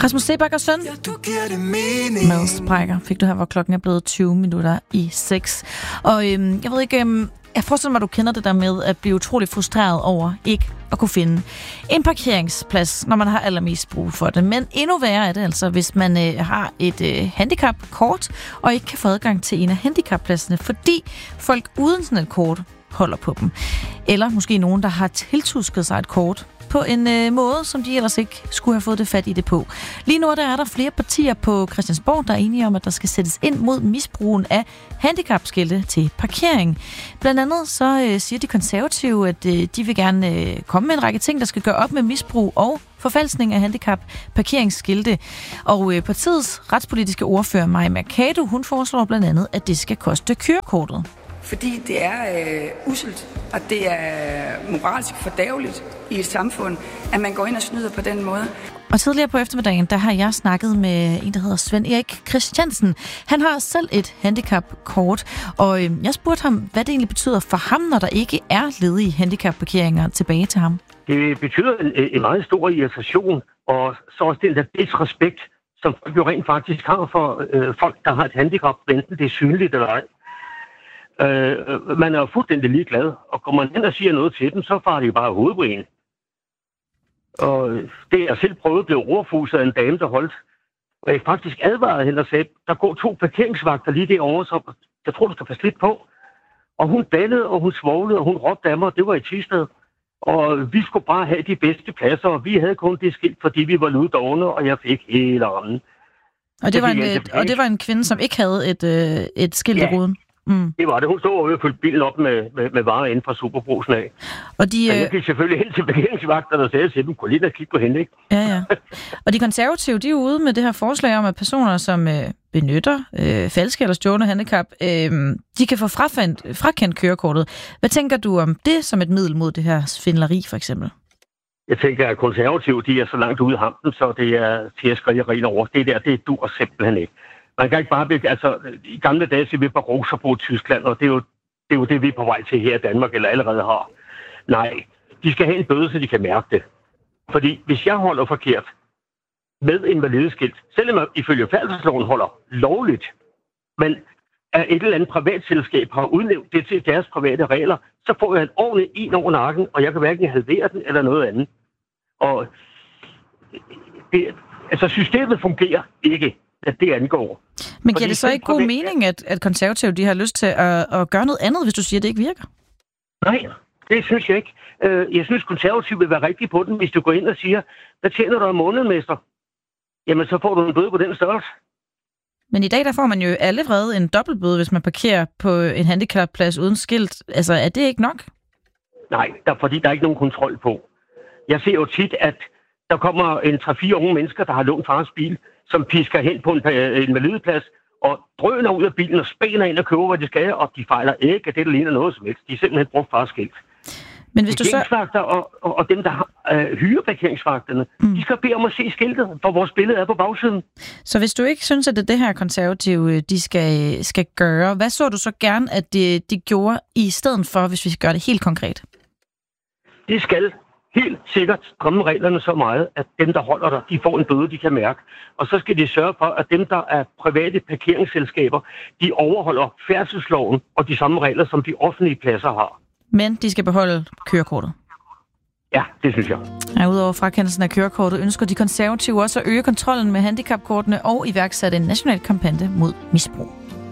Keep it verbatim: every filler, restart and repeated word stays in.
Rasmus Seebach og søn. Madsprækker fik du her, hvor klokken er blevet tyve minutter i seks. Og øhm, jeg ved ikke, øhm, jeg forestiller mig, at du kender det der med at blive utrolig frustreret over ikke at kunne finde en parkeringsplads, når man har allermest brug for det. Men endnu værre er det altså, hvis man øh, har et øh, handicapkort og ikke kan få adgang til en af handicappladserne, fordi folk uden sådan et kort holder på dem. Eller måske nogen, der har tiltusket sig et kort på en øh, måde, som de ellers ikke skulle have fået det fat i det på. Lige nu der er der flere partier på Christiansborg, der er enige om, at der skal sættes ind mod misbrugen af handicapskilte til parkering. Blandt andet så øh, siger de konservative, at øh, de vil gerne øh, komme med en række ting, der skal gøre op med misbrug og forfalskning af handicap-parkeringsskilte. Og øh, partiets retspolitiske ordfører, Mai Mercado, hun foreslår blandt andet, at det skal koste kørekortet. Fordi det er øh, uselt, og det er moralsk fordærveligt i et samfund, at man går ind og snyder på den måde. Og tidligere på eftermiddagen, der har jeg snakket med en, der hedder Svend Erik Christiansen. Han har selv et handicapkort, og øh, jeg spurgte ham, hvad det egentlig betyder for ham, når der ikke er ledige handicapparkeringer tilbage til ham. Det betyder en, en meget stor irritation, og så også den der disrespekt, som folk jo rent faktisk har for øh, folk, der har et handicap, enten det er synligt eller ej. Øh, man er jo fuldstændig ligeglad, og går man hen og siger noget til dem, så farer de jo bare hovedet på en. Og det jeg selv prøvede, blev overfuset af en dame, der holdt. Og jeg faktisk advarede hende og sagde, der går to parkeringsvagter lige derovre, så jeg tror, du skal passe lidt på. Og hun bandede, og hun svoglede, og hun råbte af mig, og det var i Thisted. Og vi skulle bare have de bedste pladser, og vi havde kun det skilt, fordi vi var luddovne, og jeg fik hele rammen. Og det var en, og det var en kvinde, som ikke havde et, øh, et skilt ja. i ruden? Mm. Det var det. Hun stod og fyldte bilen op med, med, med varer inden fra Superbrugsen af. Og de, øh... jeg gik selvfølgelig hen til parkeringsvagterne og sagde til dem, kunne lige kigge på hende, ikke? Ja, ja. Og de konservative, de er ude med det her forslag om, at personer, som øh, benytter øh, falske eller stjålende handicap, øh, de kan få frakendt, frakendt kørekortet. Hvad tænker du om det som et middel mod det her svindleri, for eksempel? Jeg tænker, at konservative, de er så langt ude i hampen, så det er til at skrige rent over. Det der, det dur simpelthen ikke. Man kan ikke bare blive, altså i gamle dage så vi på Rosersborg i Tyskland, og det er, jo, det er jo det, vi er på vej til her i Danmark, eller allerede har. Nej, de skal have en bøde, så de kan mærke det. Fordi hvis jeg holder forkert med invalideskilt, selvom jeg ifølge færdselsloven holder lovligt, men at et eller andet privatselskab har udnævnt det til deres private regler, så får jeg en ordentlig en over nakken, og jeg kan hverken halvere den eller noget andet. Og det, altså systemet fungerer ikke, at det angår. Men giver det så ikke god privat... mening, at, at konservative de har lyst til at, at gøre noget andet, hvis du siger, at det ikke virker? Nej, det synes jeg ikke. Jeg synes, konservative vil være rigtig på den, hvis du går ind og siger, hvad tjener du om måneden, mester? Jamen, så får du en bøde på den størrelse. Men i dag, der får man jo allerede en dobbeltbøde, hvis man parkerer på en handicapplads uden skilt. Altså, er det ikke nok? Nej, der, fordi der er ikke nogen kontrol på. Jeg ser jo tit, at der kommer en tre-fire unge mennesker, der har lånt fars bil, som pisker hen på en, en valideplads, og drøner ud af bilen og spænder ind og køber, hvad de skal, og de fejler ikke, at det der ligner noget som helst. De er simpelthen brugt fars skilt. Men hvis du så... og, og, og dem, der har, øh, hyrer parkeringsvagterne, mm. de skal bede om at se skiltet, for vores billede er på bagsiden. Så hvis du ikke synes, at det er det her konservative, de skal, skal gøre, hvad så du så gerne, at de, de gjorde i stedet for, hvis vi skal gøre det helt konkret? Det skal helt sikkert komme reglerne så meget, at dem, der holder der, de får en bøde, de kan mærke. Og så skal de sørge for, at dem, der er private parkeringsselskaber, de overholder færdselsloven og de samme regler, som de offentlige pladser har. Men de skal beholde kørekortet? Ja, det synes jeg. Ja, udover frakendelsen af kørekortet, ønsker de konservative også at øge kontrollen med handicapkortene og iværksætte en national kampagne mod misbrug.